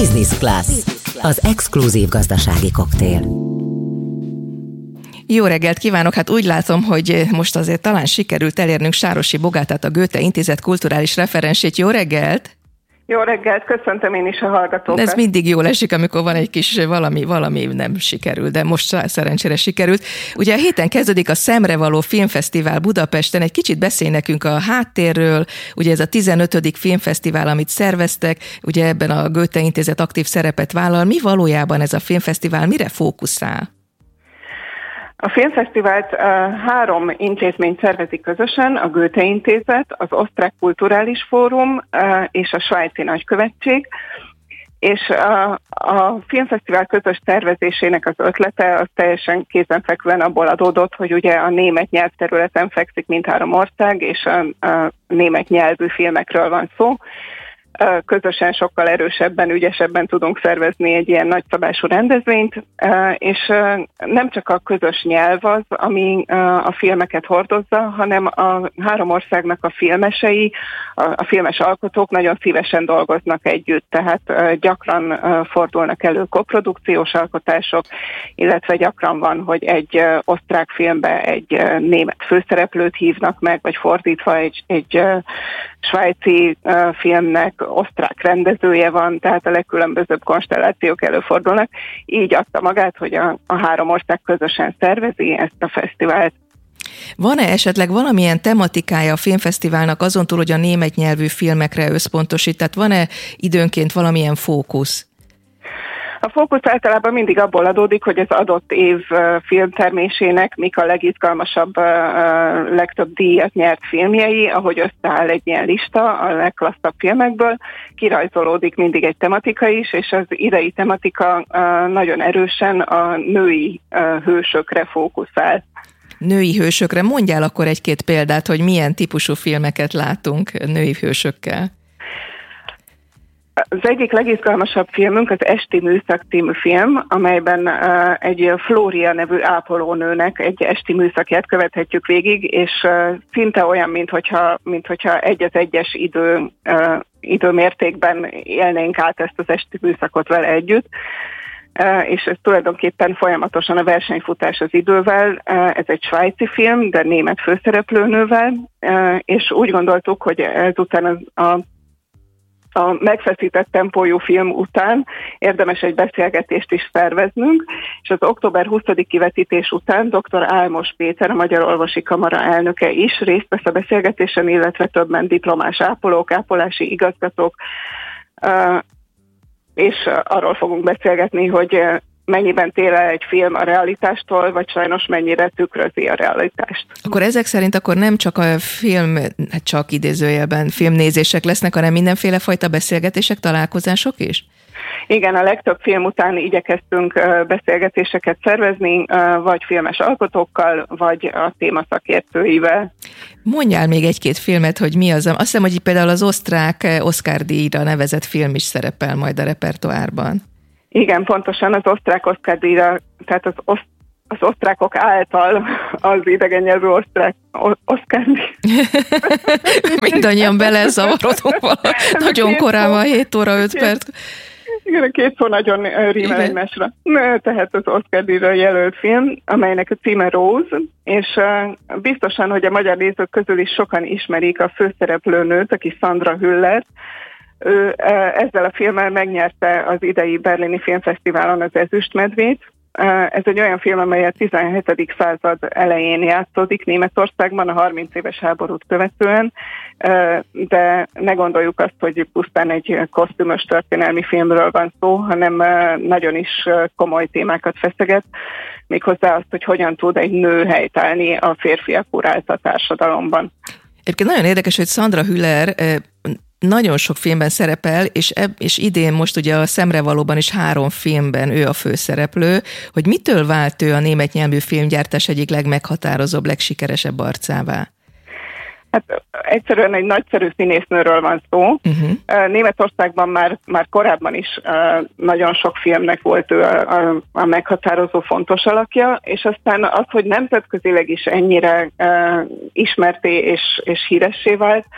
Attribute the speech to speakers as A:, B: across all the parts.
A: Business Class, az exkluzív gazdasági koktél.
B: Jó reggelt kívánok! Hát úgy látom, hogy most azért talán sikerült elérnünk Sárosi Bogátát, a Goethe Intézet kulturális referensét. Jó reggelt!
C: Jó reggelt, köszöntöm én is a hallgatókat.
B: Ez mindig jól esik, amikor van egy kis valami nem sikerül, de most szerencsére sikerült. Ugye a héten kezdődik a Szemrevaló Filmfesztivál Budapesten, egy kicsit beszélj nekünk a háttérről, ugye ez a 15. filmfesztivál, amit szerveztek, ugye ebben a Goethe Intézet aktív szerepet vállal. Mi valójában ez a filmfesztivál, mire fókuszál?
C: A filmfesztivált 3 intézmény szervezi közösen, a Goethe Intézet, az Osztrák Kulturális Fórum és a Svájci Nagykövetség, és a filmfesztivál közös szervezésének az ötlete az teljesen kézenfekvően abból adódott, hogy ugye a német nyelvterületen fekszik mindhárom ország, és a német nyelvű filmekről van szó. Közösen sokkal erősebben, ügyesebben tudunk szervezni egy ilyen nagyszabású rendezvényt, és nem csak a közös nyelv az, ami a filmeket hordozza, hanem a 3 országnak a filmesei, a filmes alkotók nagyon szívesen dolgoznak együtt, tehát gyakran fordulnak elő koprodukciós alkotások, illetve gyakran van, hogy egy osztrák filmbe egy német főszereplőt hívnak meg, vagy fordítva egy svájci filmnek osztrák rendezője van, tehát a legkülönbözőbb konstellációk előfordulnak. Így adta magát, hogy a 3 ország közösen szervezi ezt a fesztivált.
B: Van-e esetleg valamilyen tematikája a filmfesztiválnak azon túl, hogy a német nyelvű filmekre összpontosít? Tehát van-e időnként valamilyen fókusz?
C: A fókusz általában mindig abból adódik, hogy az adott év filmtermésének mik a legizgalmasabb, legtöbb díjat nyert filmjei, ahogy összeáll egy ilyen lista a legklasszabb filmekből, kirajzolódik mindig egy tematika is, és az idei tematika nagyon erősen a női hősökre fókuszál.
B: Női hősökre. Mondjál akkor egy-két példát, hogy milyen típusú filmeket látunk női hősökkel.
C: Az egyik legizgalmasabb filmünk az Esti Műszak című film, amelyben egy Flória nevű ápolónőnek egy esti műszakját követhetjük végig, és szinte olyan, minthogyha egy az egyes időmértékben élnénk át ezt az esti műszakot vele együtt. És ez tulajdonképpen folyamatosan a versenyfutás az idővel. Ez egy svájci film, de német főszereplőnővel, és úgy gondoltuk, hogy ezután a megfeszített tempójú film után érdemes egy beszélgetést is szerveznünk, és az október 20. kivetítés után dr. Álmos Péter, a Magyar Orvosi Kamara elnöke is részt vesz a beszélgetésen, illetve többen diplomás ápolók, ápolási igazgatók, és arról fogunk beszélgetni, hogy mennyiben tér el egy film a realitástól, vagy sajnos mennyire tükrözi a realitást.
B: Akkor ezek szerint akkor nem csak a csak idézőjelben filmnézések lesznek, hanem mindenféle fajta beszélgetések, találkozások is?
C: Igen, a legtöbb film után igyekeztünk beszélgetéseket szervezni, vagy filmes alkotókkal, vagy a téma szakértőivel.
B: Mondjál még egy-két filmet, hogy mi az. Azt hiszem, hogy például az osztrák Oscar-díjra nevezett film is szerepel majd a repertoárban. Igen,
C: pontosan az osztrák Oscar-díjra, tehát az osztrákok által az idegen nyelvű osztrák Oscar-díj.
B: Mindannyian belezavarodunk valahogy. Nagyon korán van, 7 óra 5 perc.
C: Igen, a 2 szó nagyon rímel egymásra. Tehát az Oscar-díjra jelölt film, amelynek a címe Rose, és biztosan, hogy a magyar nézők közül is sokan ismerik a főszereplőnőt, aki Sandra Hüller. Ő ezzel a filmmel megnyerte az idei Berlini Filmfesztiválon az Ezüstmedvét. Ez egy olyan film, amely a 17. század elején játszódik Németországban, a 30 éves háborút követően, de ne gondoljuk azt, hogy pusztán egy kosztümös történelmi filmről van szó, hanem nagyon is komoly témákat feszeget, méghozzá azt, hogy hogyan tud egy nő helytállni a férfiak uralta társadalomban.
B: Egyébként nagyon érdekes, hogy Sandra Hüller nagyon sok filmben szerepel, és idén most ugye a Szemrevalóban is 3 filmben ő a főszereplő, hogy mitől vált ő a német nyelvű filmgyártás egyik legmeghatározóbb, legsikeresebb arcává?
C: Hát egyszerűen egy nagyszerű színésznőről van szó. Németországban már korábban is nagyon sok filmnek volt ő a meghatározó fontos alakja, és aztán az, hogy nemzetközileg is ennyire ismerté és híressé vált,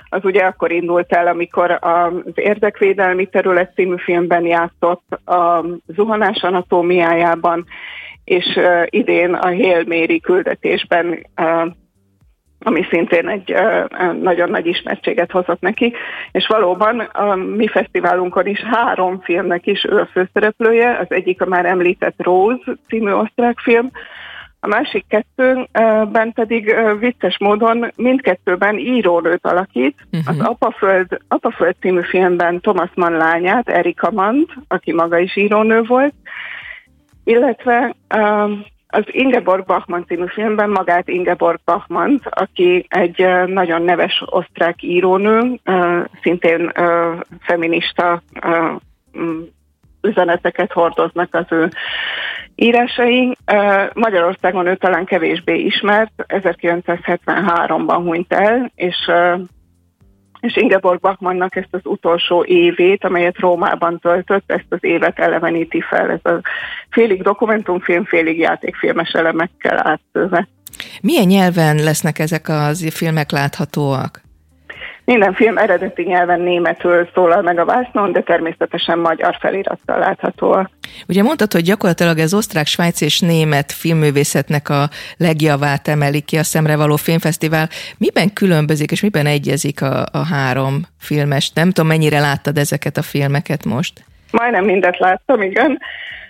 C: az ugye akkor indult el, amikor az Érdekvédelmi Terület című filmben játszott, a Zuhanás anatómiájában, és idén a Hail Mary küldetésben, ami szintén egy nagyon nagy ismertséget hozott neki, és valóban a mi fesztiválunkon is 3 filmnek is ő a főszereplője, az egyik a már említett Rose című osztrák film, a másik 2-ben pedig vicces módon mindkettőben írónőt alakít. Az Apaföld című filmben Thomas Mann lányát, Erika Mannt, aki maga is írónő volt, illetve az Ingeborg Bachmann című filmben magát Ingeborg Bachmannt, aki egy nagyon neves osztrák írónő, szintén feminista üzeneteket hordoznak az ő írásai. Magyarországon ő talán kevésbé ismert, 1973-ban hunyt el, és Ingeborg Bachmannnak ezt az utolsó évét, amelyet Rómában töltött, ezt az évet eleveníti fel. Ez a félig dokumentumfilm, félig játékfilmes elemekkel átszőve.
B: Milyen nyelven lesznek ezek az filmek láthatóak?
C: Minden film eredeti nyelven németül szólal meg a vásznon, de természetesen magyar felirattal láthatóak.
B: Ugye mondtad, hogy gyakorlatilag ez osztrák, svájci és német filmművészetnek a legjavát emelik ki a Szemrevaló Filmfesztivál. Miben különbözik és miben egyezik a 3 filmes? Nem tudom, mennyire láttad ezeket a filmeket most?
C: Majdnem mindet láttam, igen.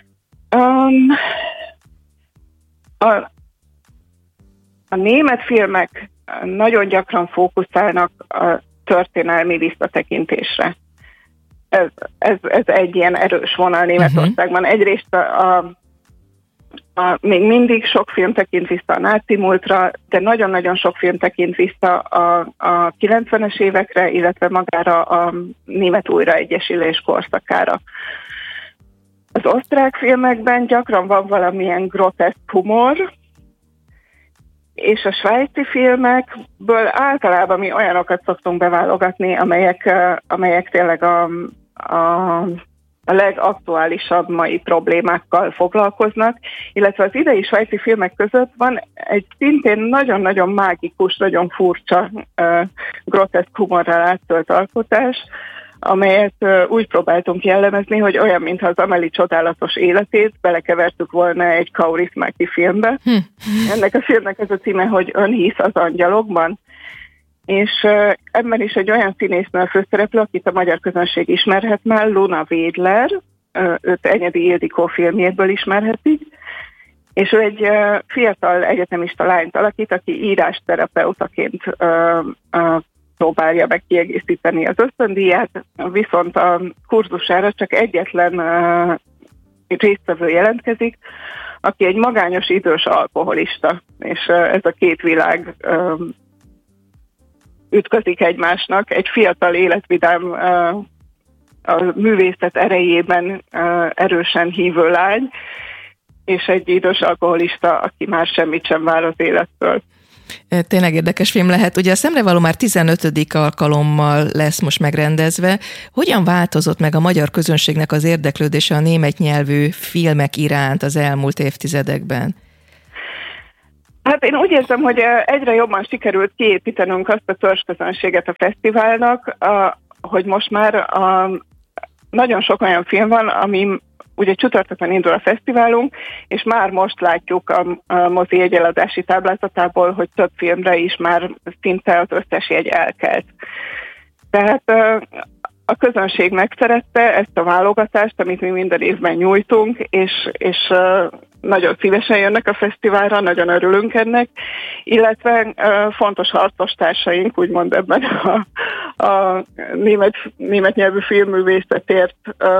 C: A német filmek nagyon gyakran fókuszálnak a történelmi visszatekintésre. Ez egy ilyen erős vonal Németországban. Egyrészt még mindig sok film tekint vissza a náci múltra, de nagyon-nagyon sok film tekint vissza a 90-es évekre, illetve magára a német újraegyesülés korszakára. Az osztrák filmekben gyakran van valamilyen groteszk humor, és a svájci filmekből általában mi olyanokat szoktunk beválogatni, amelyek tényleg a legaktuálisabb mai problémákkal foglalkoznak, illetve az idei svájci filmek között van egy szintén nagyon-nagyon mágikus, nagyon furcsa, groteszk humorral áttölt alkotás, amelyet úgy próbáltunk jellemezni, hogy olyan, mintha az Amélie csodálatos életét belekevertük volna egy Kaurismäki filmbe. Ennek a filmnek ez a címe, hogy Ön hisz az angyalokban, és ebben is egy olyan színésznő a főszereplő, akit a magyar közönség ismerhet már, Luna Wedler, őt Enyedi Ildikó filmjéből ismerhetik, és ő egy fiatal egyetemista lányt alakít, aki írásterapeutaként próbálja meg kiegészíteni az ösztöndíját, viszont a kurzusára csak egyetlen résztvevő jelentkezik, aki egy magányos idős alkoholista, és ez a két világ ütközik egymásnak. Egy fiatal életvidám, a művészet erejében erősen hívő lány, és egy idős alkoholista, aki már semmit sem vár az élettől.
B: Tényleg érdekes film lehet. Ugye a Szemrevaló már 15. alkalommal lesz most megrendezve. Hogyan változott meg a magyar közönségnek az érdeklődése a német nyelvű filmek iránt az elmúlt évtizedekben?
C: Hát én úgy érzem, hogy egyre jobban sikerült kiépítenünk azt a törzsközönséget a fesztiválnak, hogy most már nagyon sok olyan film van, ami ugye csütörtökön indul a fesztiválunk, és már most látjuk a mozi jegyeladási táblázatából, hogy több filmre is már szinte az összes jegy elkelt. Tehát a közönség megszerette ezt a válogatást, amit mi minden évben nyújtunk, és nagyon szívesen jönnek a fesztiválra, nagyon örülünk ennek, illetve fontos harcostársaink, úgymond ebben a német nyelvű filmművészetért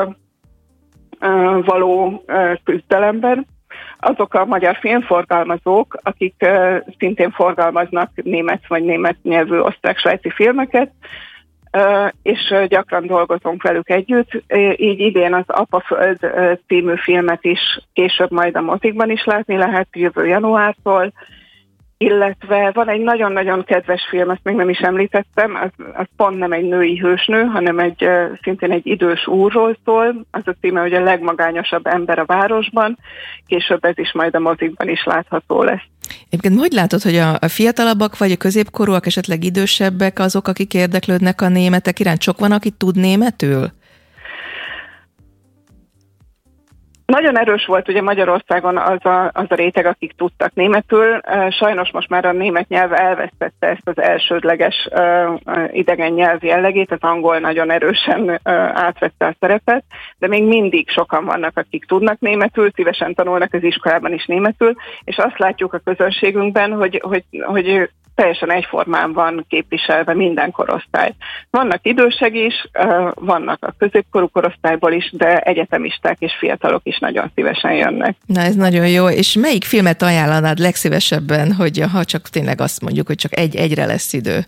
C: való küzdelemben. Azok a magyar filmforgalmazók, akik szintén forgalmaznak német vagy német nyelvű osztrák-svájci filmeket, és gyakran dolgozunk velük együtt. Így idén az Apaföld című filmet is később majd a mozikban is látni lehet, jövő januártól, illetve van egy nagyon-nagyon kedves film, ezt még nem is említettem, az pont nem egy női hősnő, hanem szintén egy idős úrról szól. Az a címe, hogy a legmagányosabb ember a városban, később ez is majd a mozikban is látható lesz.
B: Egyébként hogy látod, hogy a fiatalabbak vagy a középkorúak, esetleg idősebbek azok, akik érdeklődnek a németek iránt? Sok van, aki tud németül?
C: Nagyon erős volt ugye Magyarországon az a réteg, akik tudtak németül. Sajnos most már a német nyelv elvesztette ezt az elsődleges idegen nyelv jellegét, az angol nagyon erősen átvette a szerepet, de még mindig sokan vannak, akik tudnak németül, szívesen tanulnak az iskolában is németül, és azt látjuk a közönségünkben, hogy teljesen egyformán van képviselve minden korosztály. Vannak idősek is, vannak a középkorú korosztályból is, de egyetemisták és fiatalok is nagyon szívesen jönnek.
B: Na ez nagyon jó, és melyik filmet ajánlanád legszívesebben, hogy ha csak tényleg azt mondjuk, hogy csak egyre lesz idő?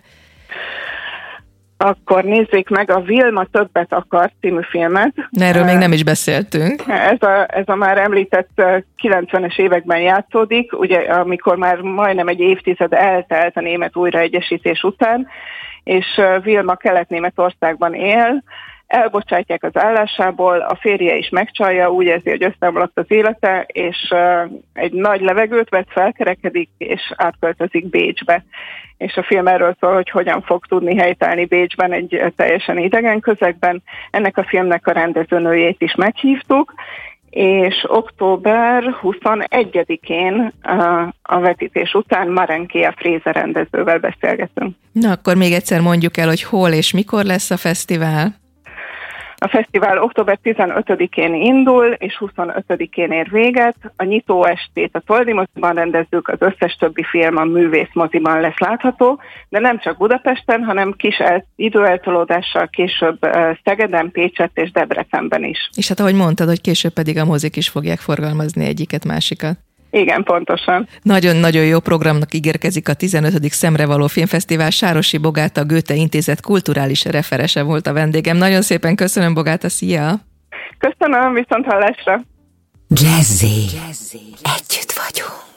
C: Akkor nézzék meg a Vilma többet akar című filmet.
B: Erről még nem is beszéltünk.
C: Ez a már említett 90-es években játszódik, ugye amikor már majdnem egy évtized eltelt a német újraegyesítés után, és Vilma Kelet-Németországban él, elbocsátják az állásából, a férje is megcsalja, úgy érzi, hogy összeomlott az élete, és egy nagy levegőt vett, felkerekedik, és átköltözik Bécsbe. És a film erről szól, hogy hogyan fog tudni helytállni Bécsben egy teljesen idegen közegben. Ennek a filmnek a rendezőnőjét is meghívtuk, és október 21-én a vetítés után Marenkia Fréze rendezővel beszélgetünk.
B: Na akkor még egyszer mondjuk el, hogy hol és mikor lesz a fesztivál?
C: A fesztivál október 15-én indul, és 25-én ér véget. A nyitó estét a Toldi moziban rendezzük, az összes többi film a Művész moziban lesz látható, de nem csak Budapesten, hanem kis időeltolódással később Szegeden, Pécsett és Debrecenben is.
B: És hát ahogy mondtad, hogy később pedig a mozik is fogják forgalmazni egyiket-másikat.
C: Igen, pontosan.
B: Nagyon-nagyon jó programnak ígérkezik a 15. Szemrevaló Filmfesztivál. Sárosi Bogáta, a Goethe Intézet kulturális referese volt a vendégem. Nagyon szépen köszönöm, Bogáta, szia!
C: Köszönöm, viszont hallásra!
A: Jazzy. Együtt vagyunk.